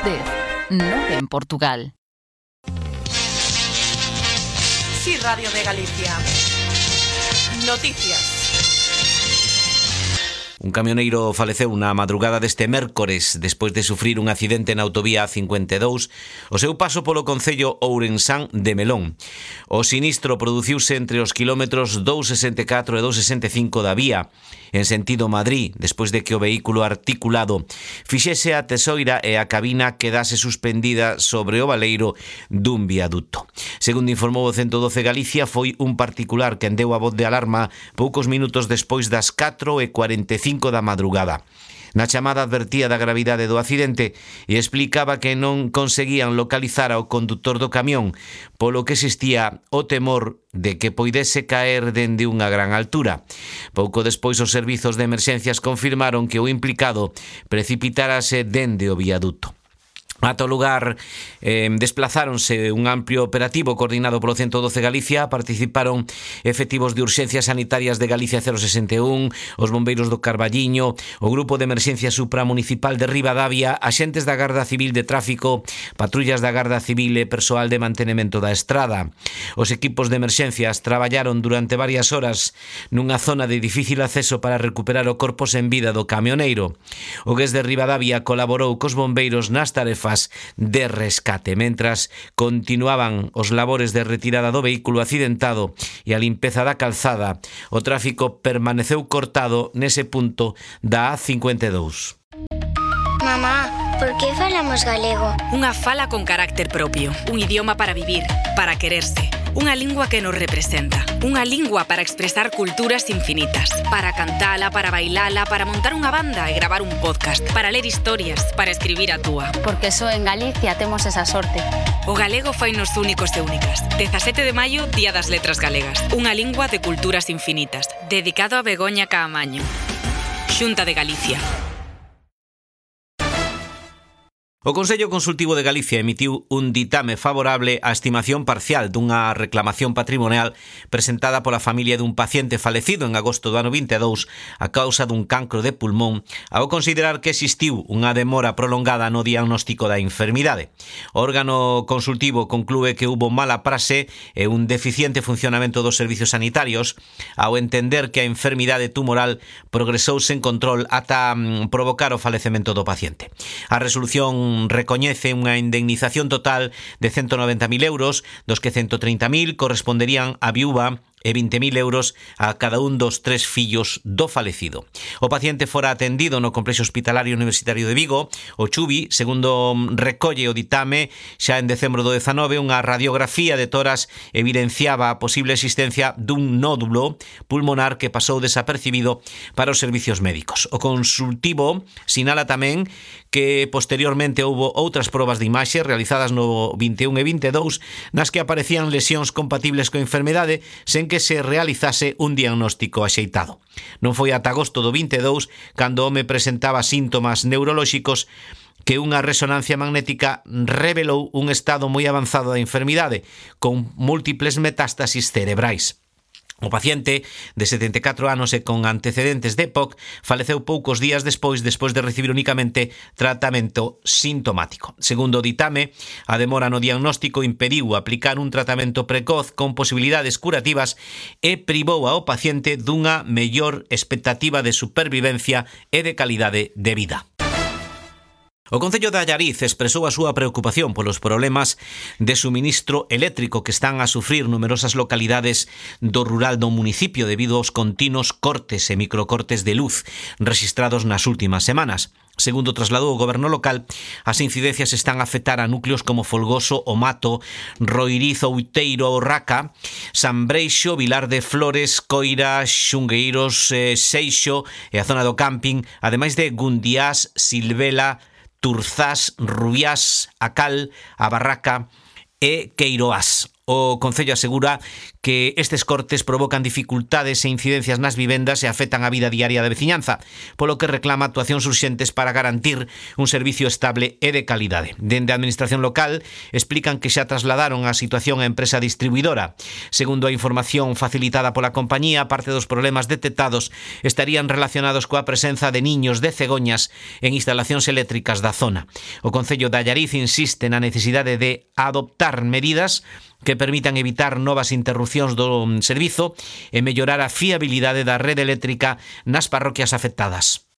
10, 9 en Portugal. Sí, Radio de Galicia. Noticias. Un camioneiro faleceu na madrugada deste mércores despois de sufrir un accidente na autovía A52 o seu paso polo concello ourensán de Melón. O sinistro produciuse entre os kilómetros 2,64 e 2,65 da vía en sentido Madrid, despois de que o vehículo articulado fixese a tesoira e a cabina quedase suspendida sobre o baleiro dun viaduto. Segundo informou o 112 Galicia, foi un particular quen deu a voz de alarma poucos minutos despois das 4:45 da madrugada. Na chamada advertía da gravidade do accidente e explicaba que non conseguían localizar ao condutor do camión, polo que existía o temor de que poidese caer dende unha gran altura. Pouco despois os servizos de emerxencias confirmaron que o implicado precipitárase dende o viaduto. Ata o lugar desplazáronse un amplio operativo coordinado polo 112 Galicia. Participaron efectivos de urxencias sanitarias de Galicia 061, os bombeiros do Carballiño, o grupo de emerxencia supramunicipal de Ribadavia, axentes da Garda Civil de Tráfico, patrullas da Garda Civil e persoal de mantenemento da estrada. Os equipos de emerxencias traballaron durante varias horas nunha zona de difícil acceso para recuperar o corpo sen vida do camioneiro. O GES de Ribadavia colaborou cos bombeiros nas tarefas de rescate, mentras continuaban os labores de retirada do vehículo accidentado e a limpeza da calzada. O tráfico permaneceu cortado nese punto da A52. Mamá, por que falamos galego? Unha fala con carácter propio, un idioma para vivir, para quererse, unha lingua que nos representa, unha lingua para expresar culturas infinitas, para cantala, para bailala, para montar unha banda e gravar un podcast, para ler historias, para escribir a túa. Porque só en Galicia temos esa sorte. O galego fainos únicos e únicas. 17 de maio, Día das Letras Galegas. Unha lingua de culturas infinitas. Dedicado a Begoña Caamaño. Xunta de Galicia. O Consello Consultivo de Galicia emitiu un ditame favorable á estimación parcial dunha reclamación patrimonial presentada pola familia dun paciente falecido en agosto do ano 22 a causa dun cancro de pulmón, ao considerar que existiu unha demora prolongada no diagnóstico da enfermidade. O órgano consultivo conclúe que hubo mala praxe e un deficiente funcionamento dos servizos sanitarios ao entender que a enfermidade tumoral progresou sen control ata provocar o falecemento do paciente. A resolución recoñece unha indemnización total de 190.000 euros, dos que 130.000 corresponderían á viúva e 20.000 euros a cada un dos 3 fillos do falecido. O paciente fora atendido no Complexo Hospitalario Universitario de Vigo, o CHUVI, segundo recolle o ditame, xa en decembro do 19, unha radiografía de toras evidenciaba a posible existencia dun nódulo pulmonar que pasou desapercibido para os servicios médicos. O consultivo sinala tamén que posteriormente houbo outras probas de imaxe realizadas no 21 e 22 nas que aparecían lesións compatibles coa enfermedade sen que se realizase un diagnóstico axeitado. Non foi ata agosto do 22 cando o home presentaba síntomas neurolóxicos que unha resonancia magnética revelou un estado moi avanzado da enfermidade con múltiples metástasis cerebrais. O paciente, de 74 anos e con antecedentes de EPOC, faleceu poucos días despois de recibir únicamente tratamento sintomático. Segundo o ditame, a demora no diagnóstico impediu aplicar un tratamento precoz con posibilidades curativas e privou ao paciente dunha mellor expectativa de supervivencia e de calidade de vida. O Concello de Allariz expresou a súa preocupación polos problemas de suministro eléctrico que están a sufrir numerosas localidades do rural do municipio debido aos continuos cortes e microcortes de luz rexistrados nas últimas semanas. Segundo trasladou o goberno local, as incidencias están a afectar a núcleos como Folgoso, O Mato, Roiriz, Outeiro, Orraca, San Breixo, Vilar de Flores, Coira, Xungueiros, Seixo e a zona do camping, ademais de Gundiás, Silvela, Turzás, Rubiás, A Cal, A Barraca e Queiroás. O Concello asegura que estes cortes provocan dificultades e incidencias nas vivendas e afectan a vida diaria da veciñanza, polo que reclama actuacións urxentes para garantir un servicio estable e de calidade. Dende a Administración local explican que xa trasladaron a situación á empresa distribuidora. Segundo a información facilitada pola compañía, parte dos problemas detectados estarían relacionados coa presenza de niños de cegoñas en instalacións eléctricas da zona. O Concello de Allariz insiste na necesidade de adoptar medidas que permitan evitar novas interrupcións do servizo e mellorar a fiabilidade da rede eléctrica nas parroquias afectadas.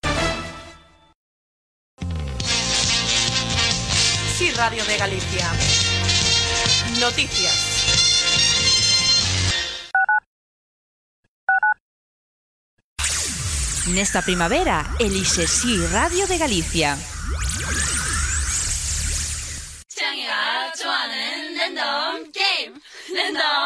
Sí, Radio de Galicia. Noticias. Nesta primavera, elixe Sí Radio de Galicia.